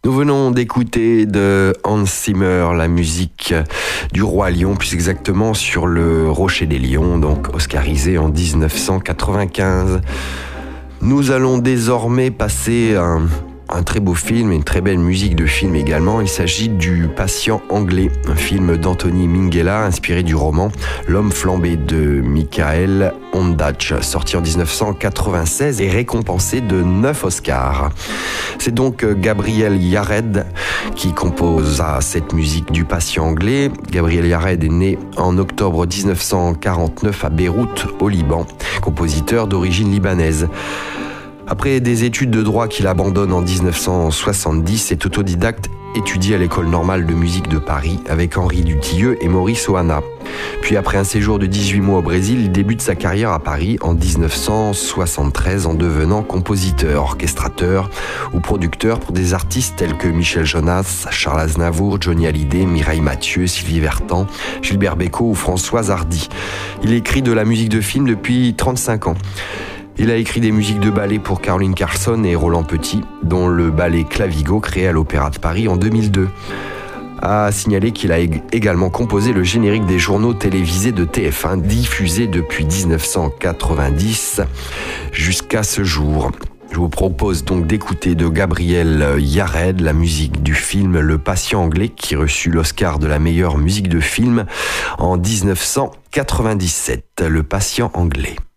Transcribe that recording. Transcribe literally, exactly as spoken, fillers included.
Nous venons d'écouter de Hans Zimmer la musique du Roi Lion, plus exactement sur le Rocher des Lions, donc oscarisé en dix-neuf cent quatre-vingt-quinze. Nous allons désormais passer un, un très beau film et une très belle musique de film également. Il s'agit du Patient anglais, un film d'Anthony Minghella inspiré du roman L'homme flambé de Michael Ondaatje, sorti en dix-neuf cent quatre-vingt-seize et récompensé de neuf Oscars. C'est donc Gabriel Yared qui composa cette musique du Patient anglais. Gabriel Yared est né en octobre dix-neuf cent quarante-neuf à Beyrouth, au Liban, compositeur d'origine libanaise. Après des études de droit qu'il abandonne en dix-neuf cent soixante-dix, cet autodidacte étudie à l'école normale de musique de Paris avec Henri Dutilleux et Maurice Ohana. Puis après un séjour de dix-huit mois au Brésil, il débute sa carrière à Paris en dix-neuf cent soixante-treize en devenant compositeur, orchestrateur ou producteur pour des artistes tels que Michel Jonas, Charles Aznavour, Johnny Hallyday, Mireille Mathieu, Sylvie Vartan, Gilbert Bécaud ou Françoise Hardy. Il écrit de la musique de film depuis trente-cinq ans. Il a écrit des musiques de ballet pour Caroline Carlson et Roland Petit, dont le ballet Clavigo créé à l'Opéra de Paris en deux mille deux. À signaler qu'il a également composé le générique des journaux télévisés de T F un, diffusés depuis dix-neuf cent quatre-vingt-dix jusqu'à ce jour. Je vous propose donc d'écouter de Gabriel Yared la musique du film Le Patient anglais, qui reçut l'Oscar de la meilleure musique de film en dix-neuf cent quatre-vingt-dix-sept. Le Patient anglais.